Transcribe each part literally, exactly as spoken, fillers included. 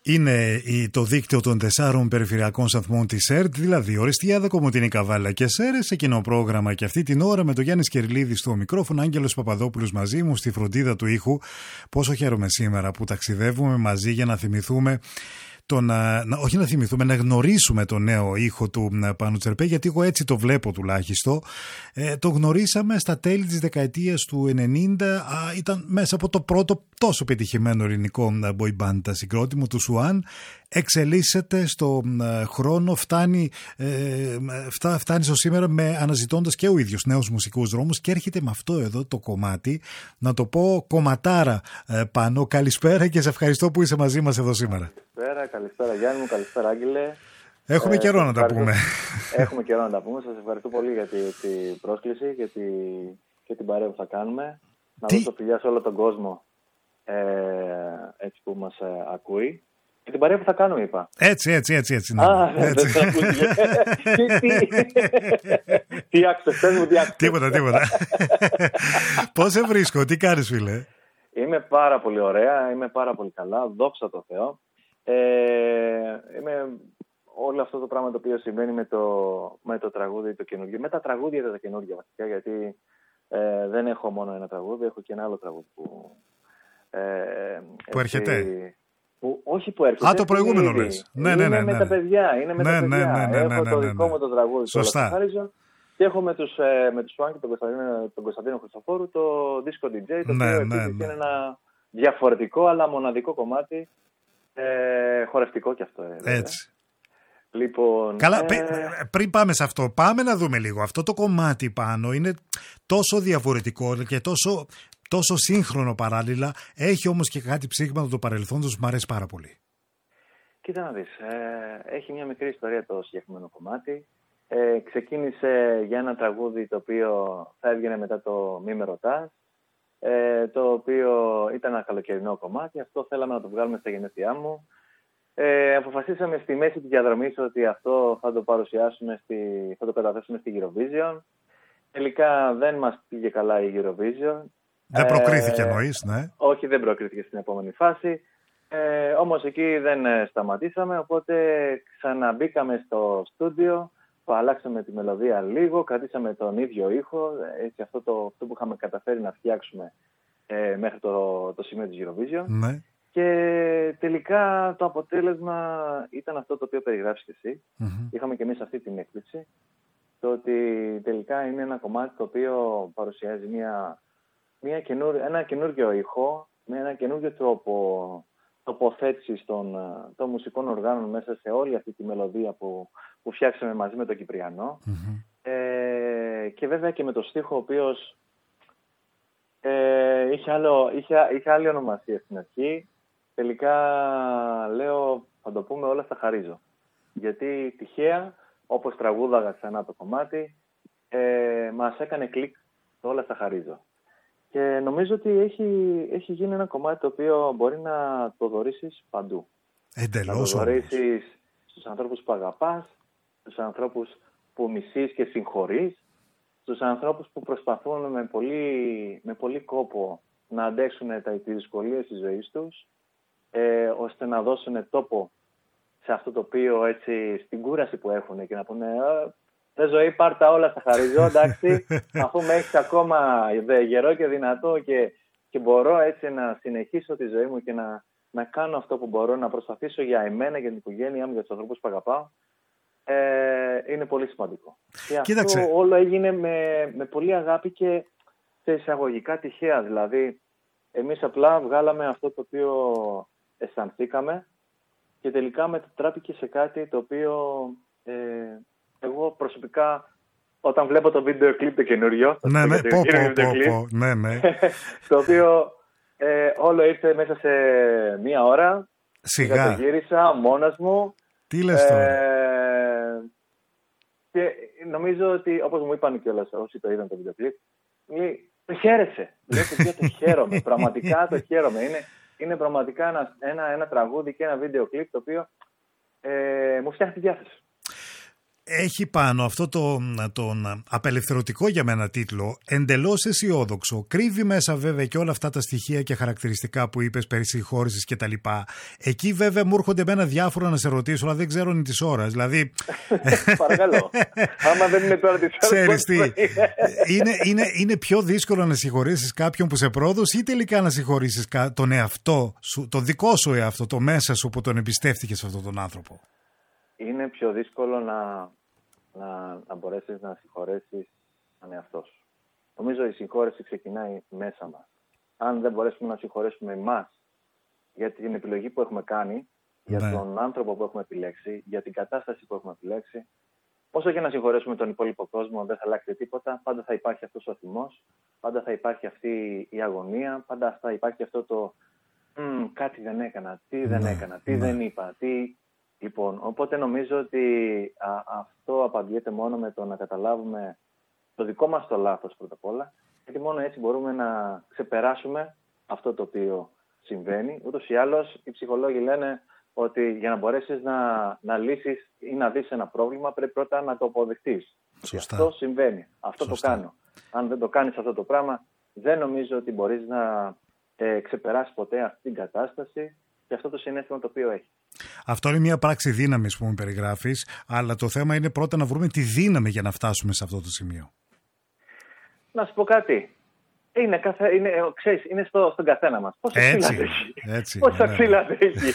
Είναι το δίκτυο των τεσσάρων περιφερειακών σταθμών της ΕΡΤ, δηλαδή Οριστιάδα, Κομοτηνή, Καβάλα και Σέρες, σε κοινό πρόγραμμα και αυτή την ώρα με τον Γιάννη Σκερλίδη στο μικρόφωνο, Άγγελος Παπαδόπουλος μαζί μου στη φροντίδα του ήχου. Πόσο χαίρομαι σήμερα που ταξιδεύουμε μαζί για να θυμηθούμε. Το να, να, όχι να θυμηθούμε, να γνωρίσουμε το νέο ήχο του Πάνου Τσερπέ, γιατί εγώ έτσι το βλέπω τουλάχιστον. Ε, το γνωρίσαμε στα τέλη της δεκαετίας του ενενήντα, α, ήταν μέσα από το πρώτο τόσο πετυχημένο ελληνικό boy band συγκρότημα του Σουάν. Εξελίσσεται στο ε, χρόνο, φτάνει, ε, φτά, φτάνει στο σήμερα με αναζητώντας και ο ίδιος νέους μουσικούς δρόμους και έρχεται με αυτό εδώ το κομμάτι, να το πω κομματάρα ε, Πάνο. Καλησπέρα και σε ευχαριστώ που είσαι μαζί μας εδώ σήμερα. Καλησπέρα, καλησπέρα Γιάννη μου, καλησπέρα Άγγελε. Έχουμε ε, καιρό να τα πούμε. Έχουμε καιρό να τα πούμε. Σας ευχαριστώ πολύ για την τη πρόσκληση και, τη, και την παρέα που θα κάνουμε. Να Τι... δώσω φιλιά σε όλο τον κόσμο ε, έτσι που μας ε, ακούει. Και την παρέα που θα κάνουμε, είπα. Έτσι, έτσι, έτσι. έτσι, ναι. Α, έτσι. Τι άκουσες, πες μου τι άκουσες. Τίποτα, τίποτα. Πώς σε βρίσκω, τι κάνεις φίλε? Είμαι πάρα πολύ ωραία, είμαι πάρα πολύ καλά, δόξα τω Θεώ. Ε, είμαι όλο αυτό το πράγμα το οποίο συμβαίνει με το, με το τραγούδι το καινούργιο, με τα τραγούδια τα καινούργια βασικά, γιατί ε, δεν έχω μόνο ένα τραγούδι, έχω και ένα άλλο τραγούδι που... Ε, που έτσι, έρχεται. Που, όχι που έρχεται. Α, το προηγούμενο λες. Ναι, ναι, ναι, είναι ναι. με τα παιδιά, είναι με ναι, τα παιδιά. Ναι, ναι, ναι, έχω ναι, ναι, το ναι, δικό ναι. μου το τραγούδι. Σωστά. Το και έχω με τους, ε, με τους Σουάν και τον Κωνσταντίνο, τον Κωνσταντίνο Χριστοφόρου το Disco ντι τζέι, το ναι, οποίο ναι, ναι. είναι ένα διαφορετικό αλλά μοναδικό κομμάτι, ε, χορευτικό κι αυτό. Ε, Έτσι. Λοιπόν, Καλά, ε... πριν πάμε σε αυτό, πάμε να δούμε λίγο. Αυτό το κομμάτι πάνω είναι τόσο διαφορετικό και τόσο, τόσο σύγχρονο παράλληλα. Έχει όμως και κάτι ψήγματα του παρελθόντος που μου αρέσει πάρα πολύ. Κοίτα να δεις, ε, έχει μια μικρή ιστορία το συγκεκριμένο κομμάτι. Ε, ξεκίνησε για ένα τραγούδι το οποίο θα έβγαινε μετά το «Μη με ρωτάς», ε, το οποίο ήταν ένα καλοκαιρινό κομμάτι. Αυτό θέλαμε να το βγάλουμε στα γενέθλιά μου. Ε, αποφασίσαμε στη μέση της διαδρομής ότι αυτό θα το παρουσιάσουμε, στη, θα το καταθέσουμε στη Eurovision. Τελικά δεν μας πήγε καλά η Eurovision. Δεν προκρίθηκε ε, εννοείς, ναι. Όχι, δεν προκρίθηκε στην επόμενη φάση. Ε, όμως εκεί δεν σταματήσαμε, οπότε ξαναμπήκαμε στο στούντιο, που αλλάξαμε τη μελωδία λίγο, κρατήσαμε τον ίδιο ήχο, έτσι αυτό, το, αυτό που είχαμε καταφέρει να φτιάξουμε ε, μέχρι το, το σημείο της Eurovision. Ναι. Και τελικά το αποτέλεσμα ήταν αυτό το οποίο περιγράψεις και εσύ. Mm-hmm. Είχαμε και εμείς αυτή την έκπληξη, το ότι τελικά είναι ένα κομμάτι το οποίο παρουσιάζει μια, μια καινούργ, ένα καινούργιο ήχο, με ένα καινούργιο τρόπο τοποθέτησης των, των μουσικών οργάνων μέσα σε όλη αυτή τη μελωδία που, που φτιάξαμε μαζί με τον Κυπριανό. Mm-hmm. Ε, και βέβαια και με το στίχο ο οποίος ε, είχε, άλλο, είχε, είχε άλλη ονομασία στην αρχή. Τελικά λέω, θα το πούμε, όλα στα χαρίζω. Γιατί τυχαία, όπως τραγούδαγα ξανά το κομμάτι, ε, μας έκανε κλικ το όλα στα χαρίζω. Και νομίζω ότι έχει, έχει γίνει ένα κομμάτι το οποίο μπορεί να το δωρήσεις παντού. Εντελώς. Να το δωρήσεις στους ανθρώπους που αγαπάς, στους ανθρώπους που μισείς και συγχωρείς, στους ανθρώπους που προσπαθούν με πολύ, με πολύ κόπο να αντέξουν τις δυσκολίες της ζωής τους, ε, ώστε να δώσουν τόπο σε αυτό το οποίο, έτσι, στην κούραση που έχουν και να πούνε «Δε ζωή, πάρ' τα όλα στα χαρίζω, εντάξει, αφού με έχεις ακόμα γερό και δυνατό και, και μπορώ έτσι να συνεχίσω τη ζωή μου και να, να κάνω αυτό που μπορώ, να προσπαθήσω για εμένα, για την οικογένειά μου, για τους ανθρώπους που αγαπάω», ε, είναι πολύ σημαντικό. Και Κοίταξε. αυτό όλο έγινε με, με πολύ αγάπη και σε εισαγωγικά τυχαία. Δηλαδή, εμείς απλά βγάλαμε αυτό το οποίο αισθανθήκαμε και τελικά μετατράπηκε σε κάτι το οποίο ε, εγώ προσωπικά, όταν βλέπω το βίντεο κλιπ το καινούριο, ναι, ναι, το, πω, πω, πω, πω, πω, ναι, ναι. το οποίο ε, όλο ήρθε μέσα σε μία ώρα. Σιγά. Το γύρισα μόνος μου. Τι λες τώρα? Ε, και νομίζω ότι, όπως μου είπαν κιόλας όσοι το είδαν το βίντεο κλιπ, το χαίρεσε. Λέω, παιδιά, το χαίρομαι. Πραγματικά το χαίρομαι. Είναι, είναι πραγματικά ένα, ένα, ένα τραγούδι και ένα βίντεο κλιπ το οποίο ε, μου φτιάχνει τη διάθεση. έχει πάνω αυτό το, τον απελευθερωτικό για μένα τίτλο, εντελώς αισιόδοξο. Κρύβει μέσα βέβαια και όλα αυτά τα στοιχεία και χαρακτηριστικά που είπες περί συγχώρησης και τα λοιπά. Εκεί βέβαια μου έρχονται εμένα διάφορα να σε ρωτήσω, αλλά δεν ξέρω είναι της ώρας. Δηλαδή... Παρακαλώ. Άμα δεν είναι τώρα της ώρας. Ξέρεις τι, είναι, είναι, είναι πιο δύσκολο να συγχωρήσεις κάποιον που σε πρόδωσε ή τελικά να συγχωρήσεις τον εαυτό σου, τον δικό σου εαυτό, το μέσα σου που τον εμπιστεύτηκες αυτόν τον άνθρωπο? Είναι πιο δύσκολο να, να, να μπορέσεις να συγχωρέσεις τον εαυτό σου. Νομίζω η συγχώρεση ξεκινάει μέσα μας. Αν δεν μπορέσουμε να συγχωρέσουμε εμάς για την επιλογή που έχουμε κάνει, για ναι. τον άνθρωπο που έχουμε επιλέξει, για την κατάσταση που έχουμε επιλέξει, όσο και να συγχωρέσουμε τον υπόλοιπο κόσμο, δεν θα αλλάξει τίποτα. Πάντα θα υπάρχει αυτός ο θυμός, πάντα θα υπάρχει αυτή η αγωνία, πάντα θα υπάρχει αυτό το κάτι δεν έκανα, τι δεν ναι. έκανα, τι ναι. δεν είπα, τι... Λοιπόν, οπότε νομίζω ότι α, αυτό απαντιέται μόνο με το να καταλάβουμε το δικό μας το λάθος πρώτα απ' όλα, γιατί μόνο έτσι μπορούμε να ξεπεράσουμε αυτό το οποίο συμβαίνει. Ούτως ή άλλως οι ψυχολόγοι λένε ότι για να μπορέσεις να, να λύσεις ή να δεις ένα πρόβλημα πρέπει πρώτα να το αποδεχτείς. Αυτό συμβαίνει, αυτό Σωστά. το κάνω. Αν δεν το κάνεις αυτό το πράγμα, δεν νομίζω ότι μπορείς να ε, ξεπεράσεις ποτέ αυτή την κατάσταση και αυτό το συναίσθημα το οποίο έχει. Αυτό είναι μια πράξη δύναμης που μου περιγράφεις, αλλά το θέμα είναι πρώτα να βρούμε τη δύναμη για να φτάσουμε σε αυτό το σημείο. Να σου πω κάτι. Είναι, καθε, είναι, ξέρεις, είναι στο, στον καθένα μας. Πόσα ξύλα αντέχει. Πόσα ξύλα αντέχει.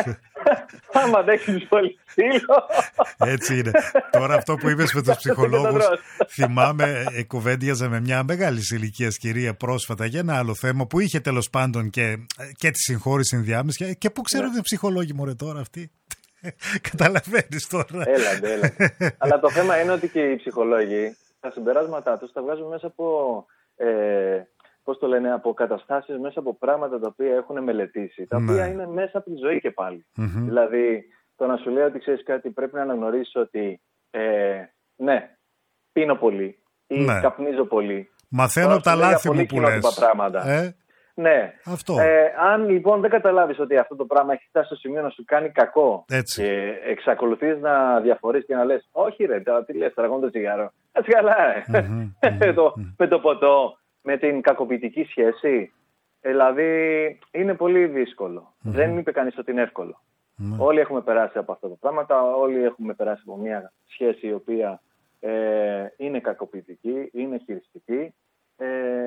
Άμα αντέχεις πολύ ξύλο. Έτσι είναι. Τώρα αυτό που είπες με τους ψυχολόγους, θυμάμαι, κουβέντιαζα με μια μεγάλη ηλικίας κυρία πρόσφατα για ένα άλλο θέμα που είχε τέλος πάντων και, και τη συγχώρηση ενδιάμεση. Και πού ξέρω ότι είναι ψυχολόγοι μωρέ τώρα αυτοί. Καταλαβαίνεις τώρα. Έλατε, έλατε. Αλλά το θέμα είναι ότι και οι ψυχολόγοι τα συμπεράσματά τους τα βγάζουν μέσα από... Ε, πώς το λένε, από καταστάσεις, μέσα από πράγματα τα οποία έχουν μελετήσει, τα οποία ναι. είναι μέσα από τη ζωή και πάλι. Mm-hmm. Δηλαδή, το να σου λέει ότι ξέρεις κάτι, πρέπει να αναγνωρίσεις ότι ε, ναι, πίνω πολύ ή ναι. καπνίζω πολύ. Μαθαίνω από τα λάθη μου που λες. Ε? Ναι. Αυτό. Ε, αν λοιπόν δεν καταλάβεις ότι αυτό το πράγμα έχει φτάσει στο σημείο να σου κάνει κακό Έτσι. και εξακολουθείς να διαφορείς και να λες όχι ρε, τώρα, τι λες, τραγώνω το τσιγάρο. Έτσι καλά, ε. Mm-hmm. το, με το ποτό, με την κακοποιητική σχέση. Δηλαδή είναι πολύ δύσκολο. Mm-hmm. Δεν είπε κανείς ότι είναι εύκολο. Mm-hmm. Όλοι έχουμε περάσει από αυτά τα πράγματα, όλοι έχουμε περάσει από μια σχέση η οποία ε, είναι κακοποιητική, είναι χειριστική. Ε,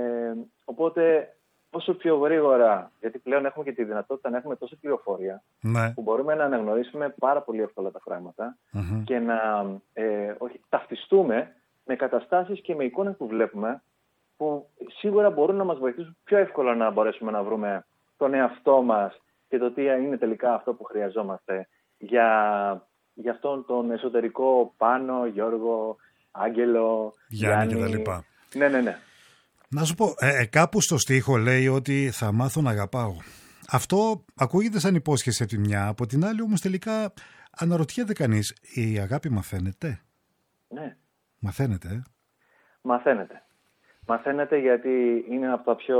οπότε όσο πιο γρήγορα, γιατί πλέον έχουμε και τη δυνατότητα να έχουμε τόση πληροφορία, ναι. που μπορούμε να αναγνωρίσουμε πάρα πολύ εύκολα τα πράγματα mm-hmm. και να ε, όχι, ταυτιστούμε με καταστάσεις και με εικόνες που βλέπουμε, που σίγουρα μπορούν να μας βοηθήσουν πιο εύκολα να μπορέσουμε να βρούμε τον εαυτό μας και το τι είναι τελικά αυτό που χρειαζόμαστε για, για αυτόν τον εσωτερικό Πάνο, Γιώργο, Άγγελο, Γιάννη κτλ. Ναι, ναι, ναι. Να σου πω, ε, κάπου στο στίχο λέει ότι θα μάθω να αγαπάω. Αυτό ακούγεται σαν υπόσχεση από τη μια, από την άλλη όμως τελικά αναρωτιέται κανείς, η αγάπη μαθαίνεται? Ναι. Μαθαίνεται, ε? Μαθαίνεται. Μαθαίνεται γιατί είναι από τα πιο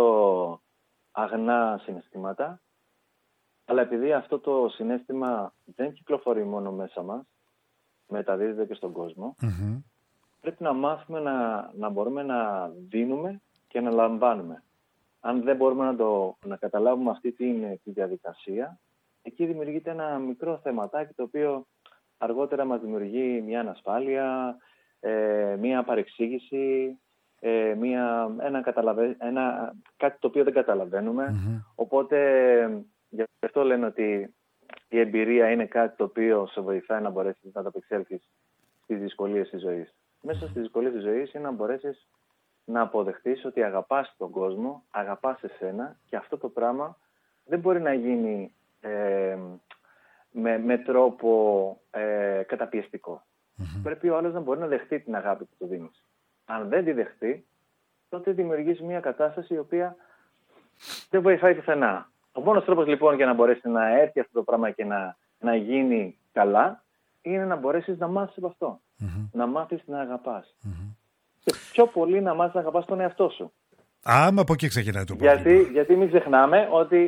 αγνά συναισθήματα, αλλά επειδή αυτό το συναίσθημα δεν κυκλοφορεί μόνο μέσα μας, μεταδίδεται και στον κόσμο, mm-hmm. πρέπει να μάθουμε να, να μπορούμε να δίνουμε και να λαμβάνουμε. Αν δεν μπορούμε να, το, να καταλάβουμε αυτή τη, τη διαδικασία, εκεί δημιουργείται ένα μικρό θεματάκι το οποίο αργότερα μας δημιουργεί μια ανασφάλεια, ε, μια παρεξήγηση, ε, μια, ένα καταλαβα... ένα, κάτι το οποίο δεν καταλαβαίνουμε. Mm-hmm. Οπότε γι' αυτό λένε ότι η εμπειρία είναι κάτι το οποίο σε βοηθάει να μπορέσεις να ανταπεξέλθεις στις δυσκολίες της ζωής. Μέσα στις δυσκολίες της ζωής είναι να μπορέσεις να αποδεχτείς ότι αγαπάς τον κόσμο, αγαπάς εσένα και αυτό το πράγμα δεν μπορεί να γίνει ε, με, με τρόπο ε, καταπιεστικό. Mm-hmm. Πρέπει ο άλλος να μπορεί να δεχτεί την αγάπη που του δίνεις. Αν δεν τη δεχτεί, τότε δημιουργείς μια κατάσταση η οποία δεν βοηθάει πουθενά. Ο μόνος τρόπος λοιπόν για να μπορέσει να έρθει αυτό το πράγμα και να, να γίνει καλά είναι να μπορέσεις να μάθεις από αυτό. Mm-hmm. Να μάθεις να αγαπάς. Mm-hmm. Και πιο πολύ να μάθεις να αγαπάς τον εαυτό σου. Άμα από εκεί ξεκινάει το πρόβλημα. Γιατί, γιατί μην ξεχνάμε ότι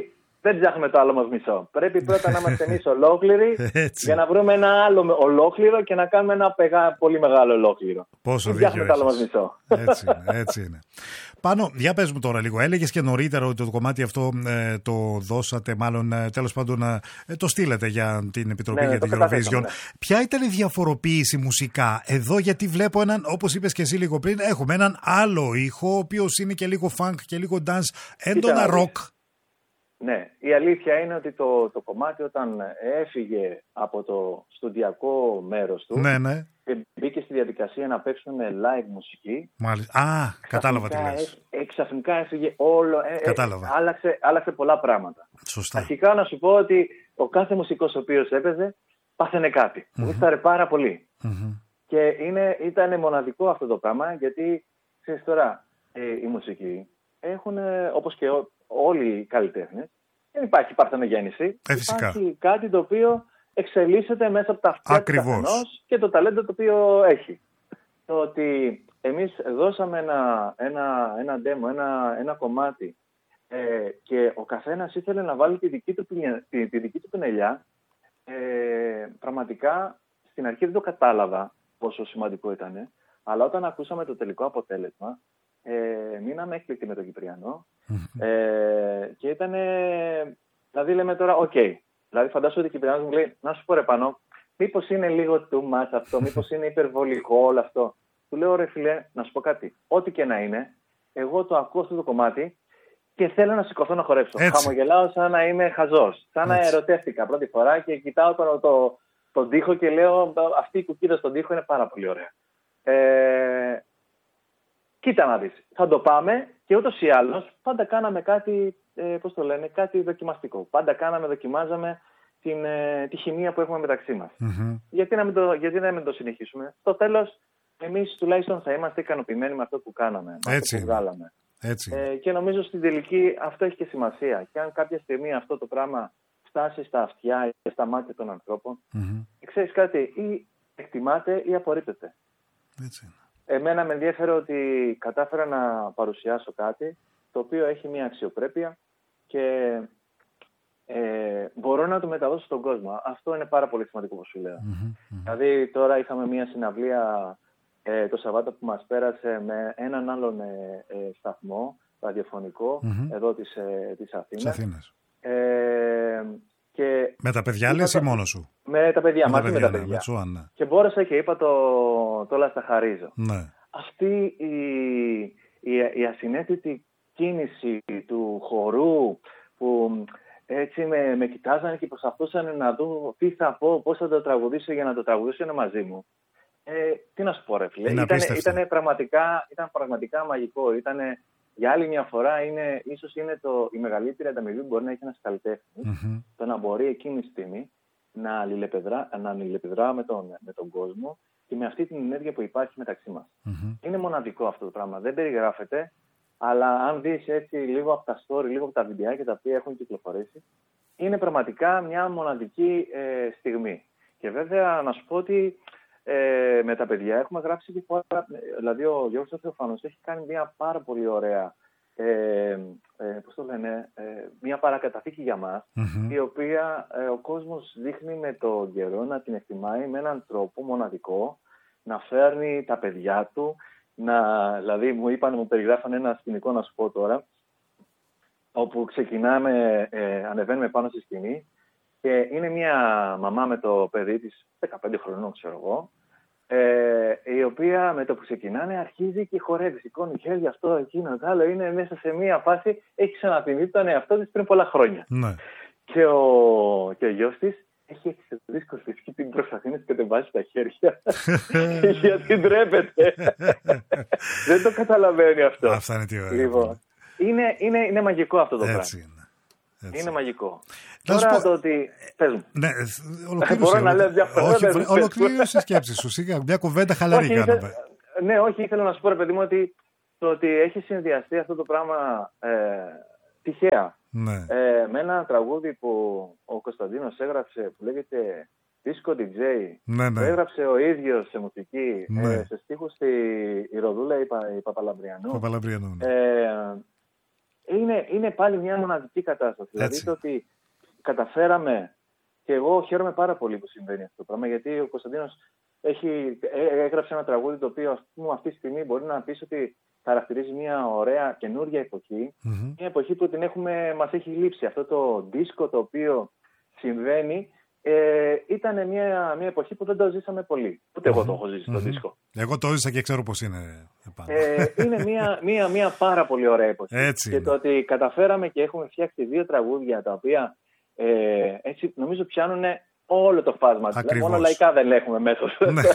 δεν ψάχνουμε το άλλο μας μισό. Πρέπει πρώτα να είμαστε εμείς ολόκληροι για να βρούμε ένα άλλο ολόκληρο και να κάνουμε ένα πεγά, πολύ μεγάλο ολόκληρο. Πόσο δεν δίκιο ψάχνουμε το άλλο μας μισό. Έτσι είναι, έτσι είναι. Πάνω, για πες μου τώρα λίγο. Έλεγες και νωρίτερα ότι το κομμάτι αυτό ε, το δώσατε, μάλλον ε, τέλος πάντων ε, το στείλατε για την Επιτροπή ναι, για ναι, την Eurovision. Ναι. Ποια ήταν η διαφοροποίηση μουσικά εδώ, γιατί βλέπω έναν, όπως είπες και εσύ λίγο πριν, έχουμε έναν άλλο ήχο, ο οποίος είναι και λίγο funk και λίγο dance, έντονα rock. Ναι, η αλήθεια είναι ότι το, το κομμάτι όταν έφυγε από το στοντιακό μέρος του, ναι, ναι. και μπήκε στη διαδικασία να παίξουν live μουσική. Μάλιστα. Α, κατάλαβα τι λες. Ε, ξαφνικά έφυγε όλο, ε, κατάλαβα. Ε, άλλαξε, άλλαξε πολλά πράγματα. Σωστά. Αρχικά να σου πω ότι ο κάθε μουσικός ο οποίος έπαιζε πάθαινε κάτι. Μου γούσταρε πάρα πολύ. Mm-hmm. Και είναι, ήταν μοναδικό αυτό το πράγμα, γιατί ξέρεις τώρα, ε, οι μουσικοί έχουν, όπως και ό, όλοι οι καλλιτέχνες, δεν υπάρχει παρθενογέννηση. Ε, υπάρχει κάτι το οποίο εξελίσσεται μέσα από τα αυτιά του καθενός και το ταλέντο το οποίο έχει. Το ότι εμείς δώσαμε ένα, ένα, ένα demo, ένα, ένα κομμάτι ε, και ο καθένας ήθελε να βάλει τη δική του, τη, τη δική του πινελιά, ε, πραγματικά στην αρχή δεν το κατάλαβα πόσο σημαντικό ήταν, αλλά όταν ακούσαμε το τελικό αποτέλεσμα, ε, μείναμε έκπληκτοι με τον Κυπριανό ε, και ήταν, δηλαδή λέμε τώρα, οκ. Okay. Δηλαδή, φαντάσου ότι ο Κυπριανός μου λέει: να σου πω ρε Πανώ, μήπως είναι λίγο too much αυτό, μήπως είναι υπερβολικό όλο αυτό. Του λέω: ρε φιλέ, να σου πω κάτι. Ό,τι και να είναι, εγώ το ακούω αυτό το κομμάτι και θέλω να σηκωθώ να χορέψω. Έτσι. Χαμογελάω σαν να είμαι χαζός. Σαν να ερωτεύτηκα πρώτη φορά και κοιτάω τον, το, τον τοίχο και λέω: αυτή η κουκίδα στον τοίχο είναι πάρα πολύ ωραία. Ε, κοίτα να δεις. Θα το πάμε και ούτως ή άλλως πάντα κάναμε κάτι. Ε, πώς το λένε, κάτι δοκιμαστικό. Πάντα κάναμε, δοκιμάζαμε την, ε, τη χημεία που έχουμε μεταξύ μας. Mm-hmm. Γιατί, να μην το, γιατί να μην το συνεχίσουμε. Στο τέλος, εμείς τουλάχιστον θα είμαστε ικανοποιημένοι με αυτό που κάναμε, με Έτσι αυτό που βγάλαμε. Έτσι. Ε, και νομίζω στην τελική αυτό έχει και σημασία. Και αν κάποια στιγμή αυτό το πράγμα φτάσει στα αυτιά ή στα μάτια των ανθρώπων, mm-hmm. ξέρεις κάτι, ή εκτιμάται ή απορρίπτεται. Έτσι. Εμένα με ενδιαφέρει ότι κατάφερα να παρουσιάσω κάτι το οποίο έχει μια αξιοπρέπεια και ε, μπορώ να το μεταδώσω στον κόσμο. Αυτό είναι πάρα πολύ σημαντικό που σου λέω. Mm-hmm, mm-hmm. Δηλαδή τώρα είχαμε μια συναυλία ε, το Σαββάτο που μας πέρασε με έναν άλλον ε, ε, σταθμό ραδιοφωνικό mm-hmm. εδώ της, ε, της Αθήνας. Αθήνας. Ε, και με τα παιδιά λες ή μόνος σου? Με τα παιδιά, με μαζί τα με παιδιά, τα παιδιά. Ναι, με τσουάν, και μπόρεσα και είπα το, το όλα στα χαρίζω. Ναι. Αυτή η, η, η ασυναίσθητη κίνηση του χορού που έτσι με, με κοιτάζανε και προσπαθούσαν να δουν τι θα πω, πώς θα το τραγουδήσω για να το τραγουδήσω μαζί μου. Ε, τι να σου πω ρε φίλε, ήταν, ήταν, πραγματικά, ήταν πραγματικά μαγικό. Ήτανε, για άλλη μια φορά είναι, ίσως είναι το, η μεγαλύτερη ανταμοιβή που μπορεί να έχει ένας καλλιτέχνης, mm-hmm. το να μπορεί εκείνη τη στιγμή να αλληλεπιδρά, να αλληλεπιδρά με, τον, με τον κόσμο και με αυτή την ενέργεια που υπάρχει μεταξύ μας. Mm-hmm. Είναι μοναδικό αυτό το πράγμα. Δεν περιγράφεται, αλλά αν δεις έτσι λίγο από τα story, λίγο από τα βιντεάκια τα οποία έχουν κυκλοφορήσει, είναι πραγματικά μια μοναδική ε, στιγμή. Και βέβαια να σου πω ότι ε, με τα παιδιά έχουμε γράψει και πολλά. Δηλαδή ο Γιώργος Θεοφάνος έχει κάνει μια πάρα πολύ ωραία, ε, ε, πώς το λένε, ε, μια παρακαταθήκη για μας, mm-hmm. η οποία ε, ο κόσμος δείχνει με τον καιρό να την εκτιμάει με έναν τρόπο μοναδικό, να φέρνει τα παιδιά του, να, δηλαδή μου είπαν, μου περιγράφανε ένα σκηνικό να σου πω τώρα, όπου ξεκινάμε, ε, ανεβαίνουμε πάνω στη σκηνή και είναι μια μαμά με το παιδί της, δεκαπέντε χρονών ξέρω εγώ, ε, η οποία με το που ξεκινάνε αρχίζει και χορεύει, σηκώνει χέρια αυτό, εκείνο, το άλλο, είναι μέσα σε μια φάση, έχει ξαναθυμίσει τον εαυτό της πριν πολλά χρόνια. Ναι. Και, ο, και ο γιος της έχει έτσι το δίσκο της και την προσπαθεί να κατεβάσει τα χέρια γιατί ντρέπεται. Δεν το καταλαβαίνει αυτό. Αυτά είναι τι ωραία. Λοιπόν, είναι, είναι, είναι μαγικό αυτό το έτσι πράγμα. Είναι. Έτσι. Είναι μαγικό. Να Τώρα πω... το ότι... Πες μου. Ναι, μπορώ να λέω διάφορα. Όχι, ολοκλήρωσε η σκέψη σου. Σίγα, μια κουβέντα χαλαρή όχι, κάναμε. Ήθε... Ναι, όχι, ήθελα να σου πω, ρε παιδί μου, ότι το ότι έχει συνδυαστεί αυτό το πράγμα ε, τυχαία. Ναι. Ε, με ένα τραγούδι που ο Κωνσταντίνος έγραψε που λέγεται Disco ντι τζέι. Ναι, ναι. Το έγραψε ο ίδιος σε μουσική, ναι. ε, σε στίχους στη η Ροδούλα η, Πα, η Παπαλαμπριανού. Παπαλαμπριανού ναι. ε, είναι, είναι πάλι μια μοναδική κατάσταση. Δηλαδή το ότι καταφέραμε, και εγώ χαίρομαι πάρα πολύ που συμβαίνει αυτό το πράγμα, γιατί ο Κωνσταντίνος έχει, έγραψε ένα τραγούδι το οποίο, ας πούμε, αυτή τη στιγμή μπορεί να πεις ότι χαρακτηρίζει μια ωραία καινούργια εποχή. Mm-hmm. Μια εποχή που την έχουμε, μας έχει λείψει. Αυτό το δίσκο το οποίο συμβαίνει ε, ήταν μια, μια εποχή που δεν το ζήσαμε πολύ. Ούτε mm-hmm. εγώ το έχω ζήσει mm-hmm. το δίσκο. Εγώ το ζήσα και ξέρω πώς είναι. Ε, είναι μια, μια, μια πάρα πολύ ωραία εποχή. Έτσι και είναι. Το ότι καταφέραμε και έχουμε φτιάξει δύο τραγούδια τα οποία ε, έτσι νομίζω πιάνουν όλο το φάσμα. Ακριβώς. Μόνο λαϊκά δεν έχουμε μέσα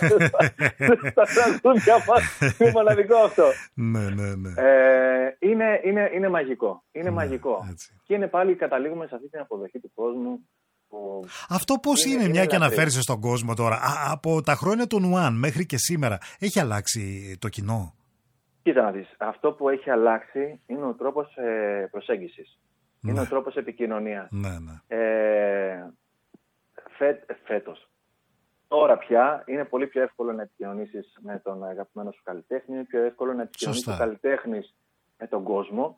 στα τραγούδια μας. Είναι μοναδικό αυτό. Ναι, ναι, ναι. Ε, είναι, είναι, είναι μαγικό. Είναι ναι, μαγικό. Έτσι. Και είναι πάλι καταλήγουμε σε αυτή την αποδοχή του κόσμου. Που... Αυτό πώς είναι, είναι, είναι μια είναι και αναφέρεσαι στον κόσμο τώρα. Α, από τα χρόνια των Ουάν μέχρι και σήμερα έχει αλλάξει το κοινό? Κοίτα να δεις. Αυτό που έχει αλλάξει είναι ο τρόπος ε, προσέγγισης. Ναι. Είναι ο τρόπος επικοινωνίας. Ναι, ναι. Ε, Φε, φέτος. Τώρα πια είναι πολύ πιο εύκολο να επικοινωνήσεις με τον αγαπημένο σου καλλιτέχνη, είναι πιο εύκολο να επικοινωνήσεις ο καλλιτέχνης με τον κόσμο.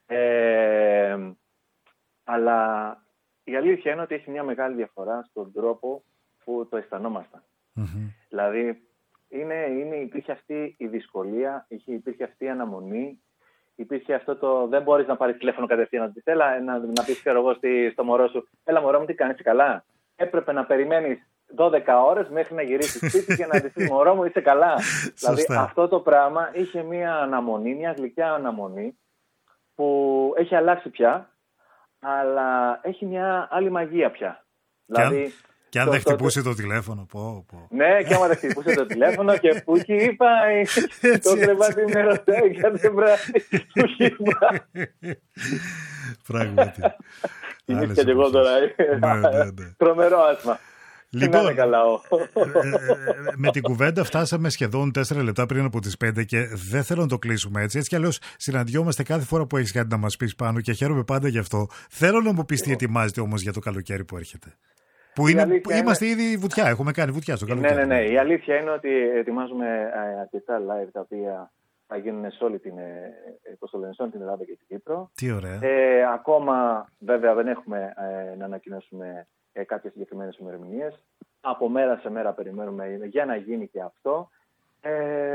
Ε, αλλά η αλήθεια είναι ότι έχει μια μεγάλη διαφορά στον τρόπο που το αισθανόμασταν. Mm-hmm. Δηλαδή, είναι, είναι, υπήρχε αυτή η δυσκολία, υπήρχε αυτή η αναμονή, υπήρχε αυτό το δεν μπορείς να πάρεις τηλέφωνο κατευθείαν να, έλα, να, να πεις εγώ στο μωρό σου, έλα μωρό μου, τι κάνεις, καλά. Έπρεπε να περιμένεις δώδεκα ώρες μέχρι να γυρίσεις σπίτι και να δεις μωρό μου, είσαι καλά. Δηλαδή αυτό το πράγμα είχε μια αναμονή, μια γλυκιά αναμονή που έχει αλλάξει πια, αλλά έχει μια άλλη μαγεία πια. Και δηλαδή, αν, και αν το, δεν χτυπούσε το, το τηλέφωνο, πω, πω. Ναι, και άμα δεν χτυπούσε το τηλέφωνο και που εκεί είπα, το κρεβάτι με ρωτάει κάθε βράδυ, που είπα. Πράγματι. Θυμήθηκα και εγώ τώρα. Τρομερό άσμα. Λοιπόν, καλά, με την κουβέντα φτάσαμε σχεδόν τέσσερα λεπτά πριν από τις πέντε και δεν θέλω να το κλείσουμε έτσι. Έτσι κι αλλιώς συναντιόμαστε κάθε φορά που έχεις κάτι να μας πεις, Πάνο, και χαίρομαι πάντα γι' αυτό. Θέλω να μου πεις τι ετοιμάζετε όμως για το καλοκαίρι που έρχεται. Που, είναι, που είμαστε είναι... ήδη βουτιά, έχουμε κάνει βουτιά στο καλοκαίρι. Ναι, ναι, ναι. Η αλήθεια είναι ότι ετοιμάζουμε αρκετά live τα οποία θα γίνουν σε όλη την, την Ελλάδα και την Κύπρο. Τι ωραία. Ε, ακόμα βέβαια δεν έχουμε ε, να ανακοινώσουμε ε, κάποιες συγκεκριμένες ημερομηνίες. Από μέρα σε μέρα περιμένουμε για να γίνει και αυτό. Ε,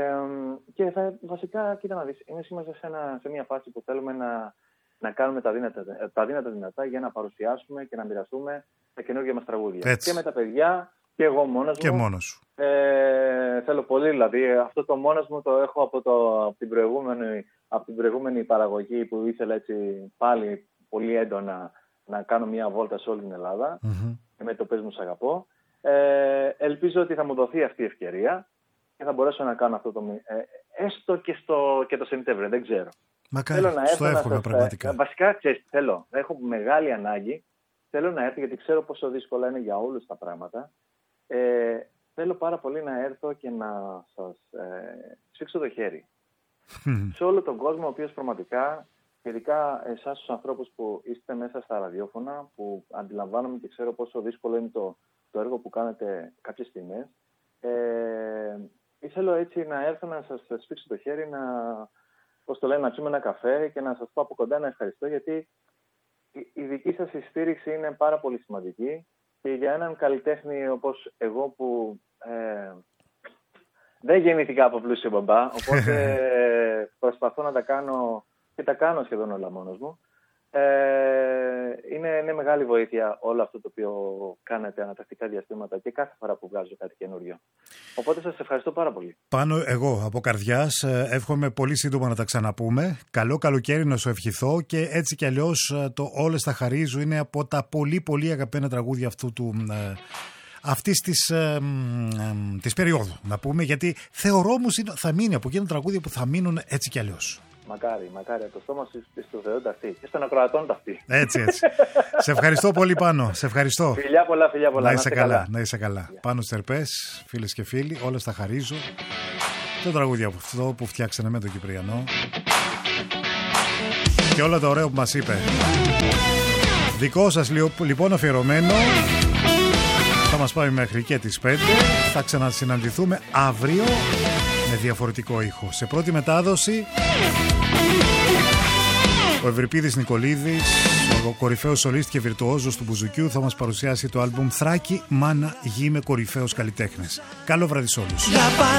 και θα, βασικά, κοίτα να δεις, εμείς είμαστε σε, ένα, σε μια φάση που θέλουμε να, να κάνουμε τα δύνατα, τα δύνατα δυνατά για να παρουσιάσουμε και να μοιραστούμε τα καινούργια μας τραγούδια. Έτσι. Και με τα παιδιά και εγώ μόνος και μου. Μόνος σου. Ε, θέλω πολύ, δηλαδή αυτό το μόνος μου το έχω από, το, από, την προηγούμενη, από την προηγούμενη παραγωγή που ήθελα έτσι πάλι πολύ έντονα να κάνω μια βόλτα σε όλη την Ελλάδα. Mm-hmm. Με το πες μου σ' αγαπώ. Ε, ελπίζω ότι θα μου δοθεί αυτή η ευκαιρία και θα μπορέσω να κάνω αυτό το ε, έστω και, στο, και το Σεπτέμβριο, δεν ξέρω. Μακάρι, θέλω να έρθω στο εύχομαι πραγματικά. Βασικά, ξέρεις, θέλω, έχω μεγάλη ανάγκη. Θέλω να έρθω γιατί ξέρω πόσο δύσκολα είναι για όλους τα πράγματα. Ε, θέλω πάρα πολύ να έρθω και να σας ε, σφίξω το χέρι. Σε όλο τον κόσμο, ο οποίος πραγματικά, ειδικά εσάς τους ανθρώπους που είστε μέσα στα ραδιόφωνα, που αντιλαμβάνομαι και ξέρω πόσο δύσκολο είναι το, το έργο που κάνετε κάποιες στιγμές, ε, ήθελα έτσι να έρθω να σας σφίξω το χέρι, να, πώς το λένε, να πιούμε ένα καφέ και να σας πω από κοντά να ευχαριστώ, γιατί η δική σας στήριξη είναι πάρα πολύ σημαντική και για έναν καλλιτέχνη όπως εγώ που ε, δεν γεννήθηκα από πλούσιο μπαμπά, οπότε ε, προσπαθώ να τα κάνω και τα κάνω σχεδόν όλα μόνος μου. Ε, είναι, είναι μεγάλη βοήθεια όλο αυτό το οποίο κάνετε ανατακτικά διαστήματα και κάθε φορά που βγάζω κάτι καινούριο. Οπότε σας ευχαριστώ πάρα πολύ. Πάνω εγώ από καρδιάς εύχομαι πολύ σύντομα να τα ξαναπούμε. Καλό καλοκαίρι να σου ευχηθώ και έτσι κι αλλιώς το «Όλες τα χαρίζω» είναι από τα πολύ πολύ αγαπημένα τραγούδια αυτού του... Ε, αυτής της, ε, ε, της περίοδου να πούμε, γιατί θεωρώ όμως θα μείνει από εκείνα τραγούδια που θα μείνουν έτσι κι αλλιώς. Μακάρι, μακάρι από το στόμα σου στο Θεό ταυτί και στον ακροατών ταυτί. Έτσι, έτσι. Σε ευχαριστώ πολύ, Πάνο. Σε ευχαριστώ. Φιλιά πολλά, φιλιά πολλά. Να είσαι καλά, καλά, να είσαι καλά. Yeah. Πάνος Τερπές, φίλες και φίλοι, όλες τα χαρίζω. Το τραγούδι από αυτό που φτιάξανε με τον Κυπριανό. Και όλα τα ωραία που μας είπε. Δικό σας λοιπόν αφιερωμένο. Θα μας πάει μέχρι και τις πέντε. Θα ξανασυναντηθούμε αύριο με διαφορετικό ήχο. Σε πρώτη μετάδοση Ο Ευρυπίδης Νικολίδης, ο κορυφαίος σολίστ και βιρτουόζος του μπουζουκιού, θα μας παρουσιάσει το άλμπουμ Θράκη, Μάνα, Γη με κορυφαίους καλλιτέχνες. Καλό βράδυ σε όλους.